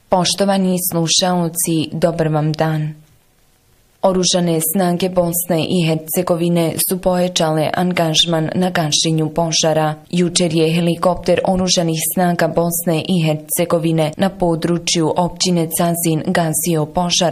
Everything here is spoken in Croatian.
Poštovani slušaoci, dobar vam dan. Oružane snage Bosne i Hercegovine su pojačale angažman na gašenju požara. Jučer je helikopter oružanih snaga Bosne i Hercegovine na području općine Cazin gasio požar